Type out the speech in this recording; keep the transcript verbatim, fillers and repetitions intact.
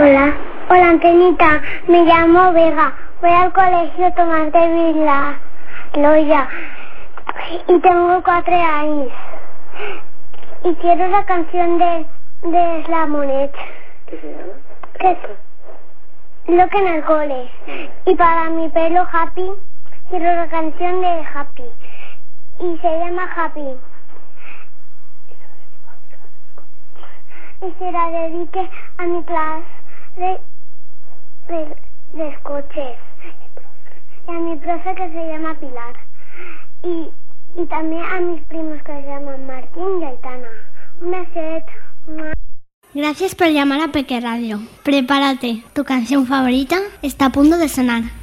Hola, hola Antenita, me llamo Vega, voy al colegio Tomás de Vila Loya y tengo cuatro años y quiero la canción de, de Slamonet. ¿Qué se llama? Que es lo que en el cole. Y para mi pelo Happy, quiero la canción de Happy y se llama Happy. Y se la dedique a mi clase de, de, de coches y a mi profe que se llama Pilar y, y también a mis primos que se llaman Martín y Aitana. Un beset. Gracias por llamar a Peque Radio. Prepárate, tu canción favorita está a punto de sonar.